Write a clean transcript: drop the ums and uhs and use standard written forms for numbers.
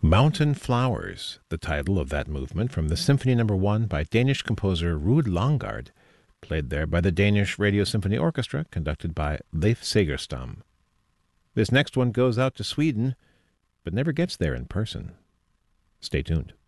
Mountain Flowers, the title of that movement from the Symphony No. 1 by Danish composer Ruud Langgaard, played there by the Danish Radio Symphony Orchestra, conducted by Leif Segerstam. This next one goes out to Sweden, but never gets there in person. Stay tuned.